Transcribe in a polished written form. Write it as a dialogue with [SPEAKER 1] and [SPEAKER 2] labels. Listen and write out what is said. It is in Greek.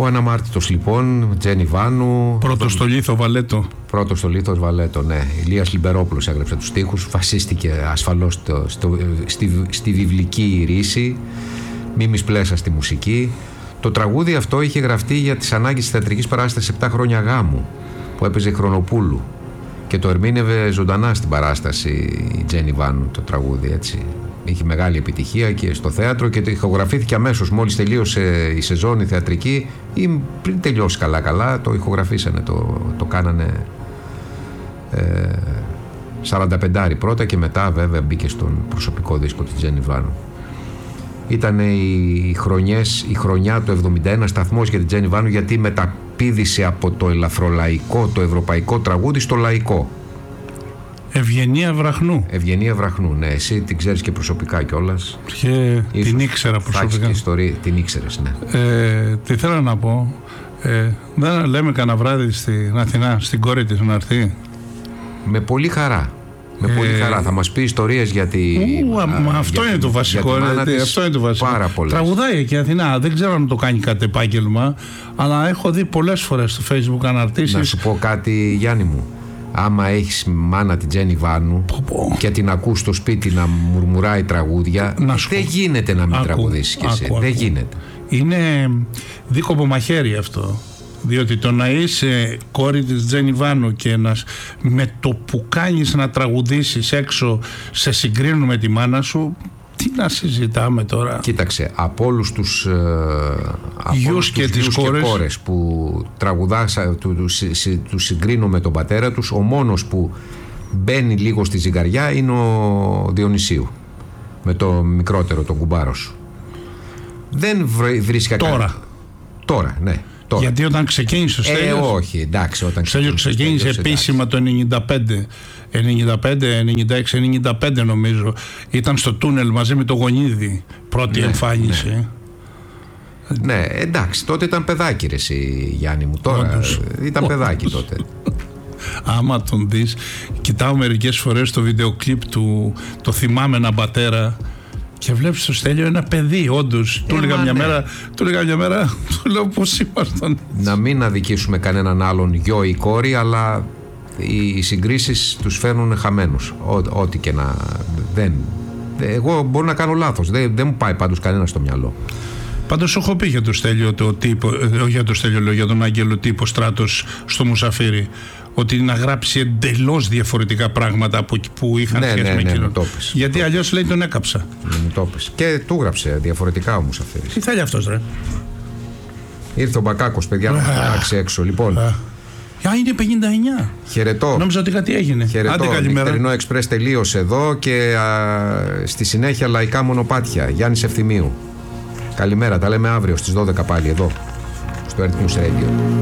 [SPEAKER 1] Ο Αναμάρτητος λοιπόν, Τζένι Βάνου.
[SPEAKER 2] Πρώτος στο Λίθο Βαλέτο.
[SPEAKER 1] Πρώτος στο Λίθο Βαλέτο, ναι. Ηλίας Λιμπερόπουλος έγραψε τους στίχους. Βασίστηκε ασφαλώς στη βιβλική ρίση. Μίμης Πλέσα στη μουσική. Το τραγούδι αυτό είχε γραφτεί για τις ανάγκες της θεατρικής παράστασης 7 χρόνια γάμου, που έπαιζε Χρονοπούλου. Και το ερμήνευε ζωντανά στην παράσταση η Τζένι Βάνου το τραγούδι, έτσι. Είχε μεγάλη επιτυχία και στο θέατρο και το ηχογραφήθηκε αμέσως μόλις τελείωσε η σεζόν η θεατρική ή πριν τελειώσει καλά το ηχογραφήσανε, το κάνανε 45 πρώτα και μετά βέβαια μπήκε στον προσωπικό δίσκο της Τζένι Βάνου. Ήταν η χρονιά του 71 σταθμός για την Τζένι Βάνου, γιατί μεταπήδησε από το ελαφρολαϊκό, το ευρωπαϊκό τραγούδι στο λαϊκό.
[SPEAKER 2] Ευγενία Βραχνού.
[SPEAKER 1] Ευγενία Βραχνού, ναι. Εσύ την ξέρεις και προσωπικά κιόλας.
[SPEAKER 2] Και την ήξερα προσωπικά.
[SPEAKER 1] Ιστορία, την ήξερες, ναι.
[SPEAKER 2] Τι θέλω να πω. Δεν λέμε κανένα βράδυ στην Αθηνά, στην κόρη της να έρθει?
[SPEAKER 1] Με πολύ χαρά. Με πολύ χαρά. Θα μας πει ιστορίες γιατί.
[SPEAKER 2] Αυτό είναι το βασικό. Αυτό είναι το βασικό.
[SPEAKER 1] Πάρα πολλές.
[SPEAKER 2] Τραγουδάει εκεί Αθηνά. Δεν ξέρω αν το κάνει κάτι επάγγελμα, αλλά έχω δει πολλές φορές στο Facebook αναρτήσεις.
[SPEAKER 1] Να σου πω κάτι, Γιάννη μου. Άμα έχεις μάνα την Τζένι Βάνου και την ακούς στο σπίτι να μουρμουράει τραγούδια, δεν γίνεται να μην τραγουδήσεις κι εσύ. Δεν γίνεται.
[SPEAKER 2] Είναι δίκοπο μαχαίρι αυτό. Διότι το να είσαι κόρη της Τζένι Βάνου και με το που κάνεις να τραγουδήσεις έξω σε συγκρίνουν με τη μάνα σου, τι να συζητάμε τώρα?
[SPEAKER 1] Κοίταξε, από όλους τους
[SPEAKER 2] γιους και
[SPEAKER 1] κόρες που τραγουδάσα, τους συγκρίνω με τον πατέρα τους, ο μόνος που μπαίνει λίγο στη ζυγαριά είναι ο Διονυσίου, με το μικρότερο, τον κουμπάρο σου. Δεν βρίσκα τώρα, ναι. Τώρα.
[SPEAKER 2] Γιατί όταν ξεκίνησε ο Στέλιος.
[SPEAKER 1] Όχι, εντάξει, όταν
[SPEAKER 2] ξεκίνησε επίσημα το 96-95 νομίζω. Ήταν στο τούνελ μαζί με το Γονίδι. Πρώτη εμφάνιση.
[SPEAKER 1] Ναι, εντάξει, τότε ήταν παιδάκι ρε εσύ, Γιάννη μου. Τώρα ήταν παιδάκι τότε.
[SPEAKER 2] Άμα τον δεις, κοιτάω μερικές φορές το βίντεο κλιπ του, το θυμάμαι έναν πατέρα. Και βλέπεις το Στέλιο ένα παιδί, όντως. Του έλεγα μια μέρα, του λέω πώς ήμασταν.
[SPEAKER 1] Να μην αδικήσουμε κανέναν άλλον γιο ή κόρη, αλλά οι συγκρίσεις τους φέρνουν χαμένους. Ό,τι και να. Εγώ μπορώ να κάνω λάθος. Δεν μου πάει πάντως κανένα στο μυαλό.
[SPEAKER 2] Πάντως έχω πει για το Στέλιο για τον Άγγελο τύπο Στράτος στο Μουσαφίρι, ότι να γράψει εντελώς διαφορετικά πράγματα από που είχαν σχέση με εκείνον. Γιατί αλλιώς λέει τον έκαψα.
[SPEAKER 1] Και του γράψε διαφορετικά ο Μουσαφίρις.
[SPEAKER 2] Τι θέλει αυτός ρε?
[SPEAKER 1] Ήρθε ο Μπακάκος, παιδιά, να πετάξει έξω. Λοιπόν.
[SPEAKER 2] Είναι 59.
[SPEAKER 1] Χαιρετώ.
[SPEAKER 2] Νόμιζα ότι κάτι έγινε.
[SPEAKER 1] Χαιρετώ. Νυχτερινό Εξπρές τελείωσε εδώ και στη συνέχεια λαϊκά μονοπάτια. Γιάννης Ευθυμίου. Καλημέρα, τα λέμε αύριο στις 12 πάλι εδώ στο Earth News Radio.